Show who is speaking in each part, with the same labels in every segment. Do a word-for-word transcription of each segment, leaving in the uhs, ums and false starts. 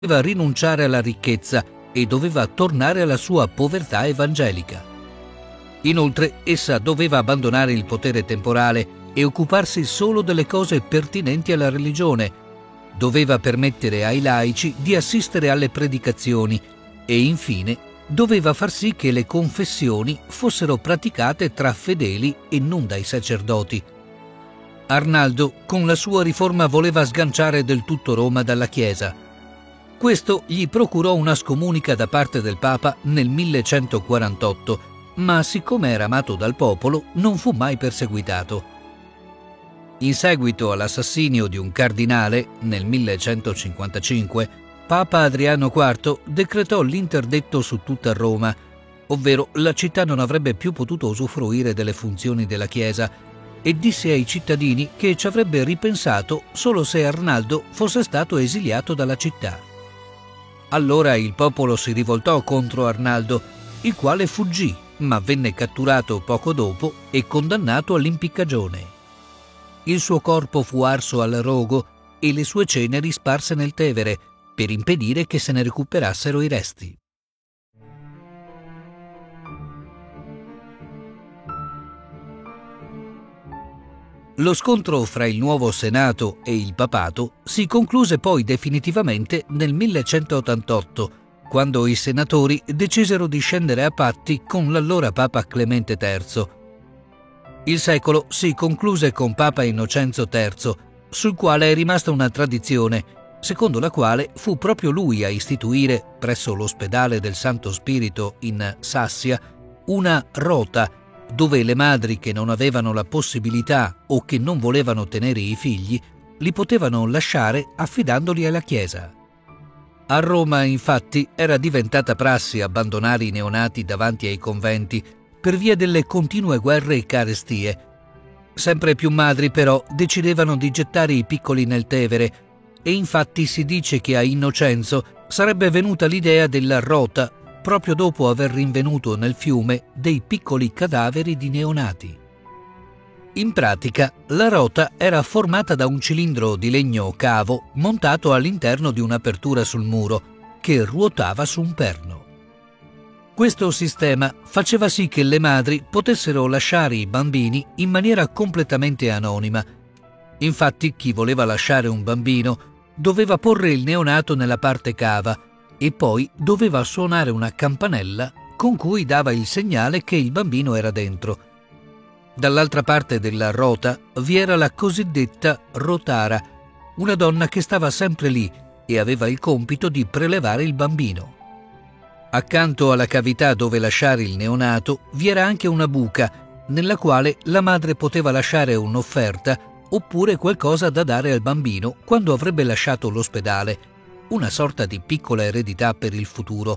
Speaker 1: doveva rinunciare alla ricchezza e doveva tornare alla sua povertà evangelica. Inoltre, essa doveva abbandonare il potere temporale e occuparsi solo delle cose pertinenti alla religione. Doveva permettere ai laici di assistere alle predicazioni e, infine, doveva far sì che le confessioni fossero praticate tra fedeli e non dai sacerdoti. Arnaldo, con la sua riforma, voleva sganciare del tutto Roma dalla Chiesa. Questo gli procurò una scomunica da parte del Papa nel millecentoquarantotto, ma siccome era amato dal popolo, non fu mai perseguitato. In seguito all'assassinio di un cardinale, nel millecentocinquantacinque, Papa Adriano quarto decretò l'interdetto su tutta Roma, ovvero la città non avrebbe più potuto usufruire delle funzioni della Chiesa, e disse ai cittadini che ci avrebbe ripensato solo se Arnaldo fosse stato esiliato dalla città. Allora il popolo si rivoltò contro Arnaldo, il quale fuggì, ma venne catturato poco dopo e condannato all'impiccagione. Il suo corpo fu arso al rogo e le sue ceneri sparse nel Tevere, per impedire che se ne recuperassero i resti. Lo scontro fra il nuovo Senato e il Papato si concluse poi definitivamente nel millecentottantotto, quando i senatori decisero di scendere a patti con l'allora Papa Clemente terzo. Il secolo si concluse con Papa Innocenzo terzo, sul quale è rimasta una tradizione, secondo la quale fu proprio lui a istituire, presso l'ospedale del Santo Spirito in Sassia, una rota dove le madri che non avevano la possibilità o che non volevano tenere i figli li potevano lasciare affidandoli alla Chiesa. A Roma, infatti, era diventata prassi abbandonare i neonati davanti ai conventi per via delle continue guerre e carestie. Sempre più madri, però, decidevano di gettare i piccoli nel Tevere e infatti si dice che a Innocenzo sarebbe venuta l'idea della rota proprio dopo aver rinvenuto nel fiume dei piccoli cadaveri di neonati. In pratica, la rota era formata da un cilindro di legno cavo montato all'interno di un'apertura sul muro, che ruotava su un perno. Questo sistema faceva sì che le madri potessero lasciare i bambini in maniera completamente anonima. Infatti, chi voleva lasciare un bambino doveva porre il neonato nella parte cava e poi doveva suonare una campanella con cui dava il segnale che il bambino era dentro. Dall'altra parte della rota vi era la cosiddetta rotara, una donna che stava sempre lì e aveva il compito di prelevare il bambino. Accanto alla cavità dove lasciare il neonato vi era anche una buca, nella quale la madre poteva lasciare un'offerta oppure qualcosa da dare al bambino quando avrebbe lasciato l'ospedale, una sorta di piccola eredità per il futuro.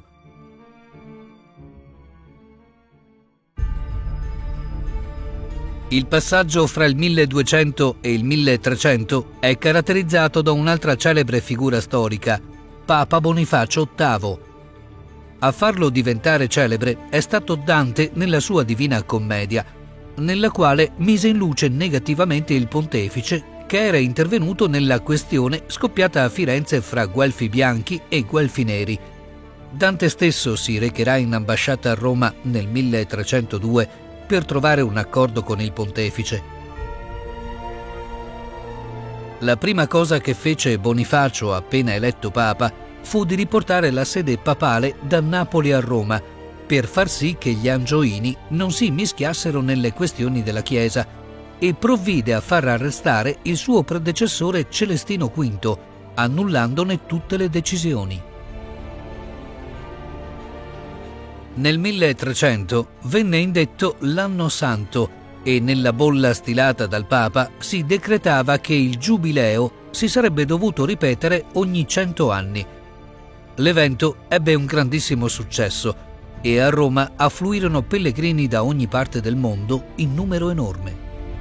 Speaker 1: Il passaggio fra il milleduecento e il milletrecento è caratterizzato da un'altra celebre figura storica, Papa Bonifacio ottavo. A farlo diventare celebre è stato Dante nella sua Divina Commedia, nella quale mise in luce negativamente il pontefice che era intervenuto nella questione scoppiata a Firenze fra Guelfi bianchi e Guelfi neri. Dante stesso si recherà in ambasciata a Roma nel milletrecentodue per trovare un accordo con il pontefice. La prima cosa che fece Bonifacio appena eletto papa fu di riportare la sede papale da Napoli a Roma per far sì che gli angioini non si mischiassero nelle questioni della Chiesa e provvide a far arrestare il suo predecessore Celestino quinto, annullandone tutte le decisioni. Nel milletrecento venne indetto l'Anno Santo e nella bolla stilata dal Papa si decretava che il Giubileo si sarebbe dovuto ripetere ogni cento anni. L'evento ebbe un grandissimo successo e a Roma affluirono pellegrini da ogni parte del mondo in numero enorme.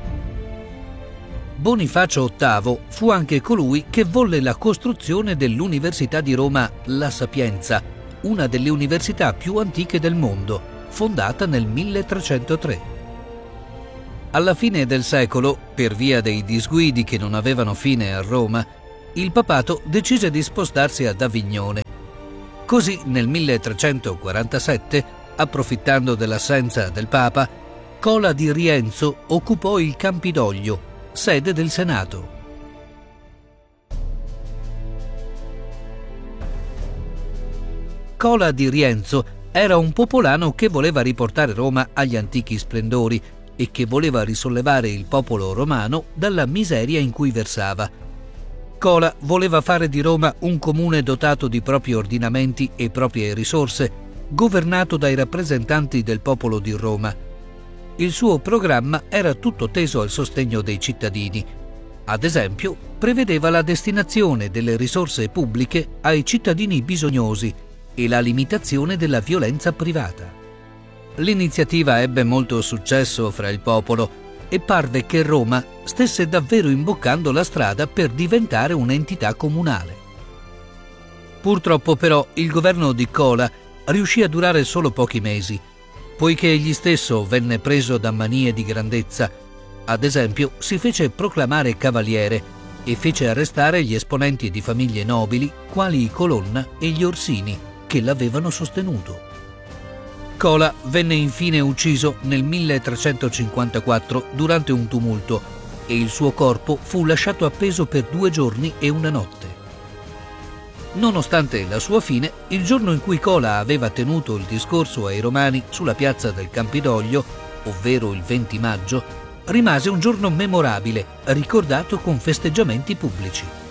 Speaker 1: Bonifacio ottavo fu anche colui che volle la costruzione dell'Università di Roma La Sapienza, una delle università più antiche del mondo, fondata nel milletrecentotre. Alla fine del secolo, per via dei disguidi che non avevano fine a Roma, il papato decise di spostarsi ad Avignone. Così nel milletrecentoquarantasette, approfittando dell'assenza del Papa, Cola di Rienzo occupò il Campidoglio, sede del Senato. Cola di Rienzo era un popolano che voleva riportare Roma agli antichi splendori e che voleva risollevare il popolo romano dalla miseria in cui versava. Cola voleva fare di Roma un comune dotato di propri ordinamenti e proprie risorse, governato dai rappresentanti del popolo di Roma. Il suo programma era tutto teso al sostegno dei cittadini. Ad esempio, prevedeva la destinazione delle risorse pubbliche ai cittadini bisognosi e la limitazione della violenza privata. L'iniziativa ebbe molto successo fra il popolo e parve che Roma stesse davvero imboccando la strada per diventare un'entità comunale. Purtroppo però il governo di Cola riuscì a durare solo pochi mesi, poiché egli stesso venne preso da manie di grandezza. Ad esempio, si fece proclamare cavaliere e fece arrestare gli esponenti di famiglie nobili quali i Colonna e gli Orsini che l'avevano sostenuto. Cola venne infine ucciso nel milletrecentocinquantaquattro durante un tumulto e il suo corpo fu lasciato appeso per due giorni e una notte. Nonostante la sua fine, il giorno in cui Cola aveva tenuto il discorso ai Romani sulla piazza del Campidoglio, ovvero il venti maggio, rimase un giorno memorabile, ricordato con festeggiamenti pubblici.